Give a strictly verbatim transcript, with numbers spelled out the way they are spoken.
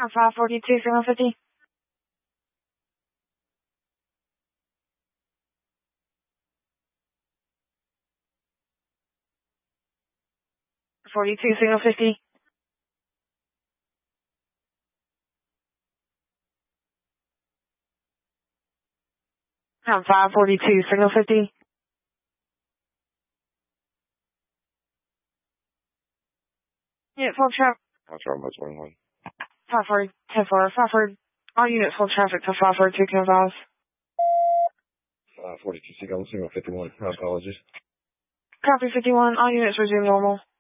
five forty-two, signal fifty. forty-two, signal fifty. I'm five forty-two, signal fifty. Unit full traffic. I'll try my twenty-one. five forty, ten four, five forty. All units full traffic to five forty-two, Kansas. Uh, forty-two, signal fifty-one. My apologies. Copy fifty-one, all units resume normal.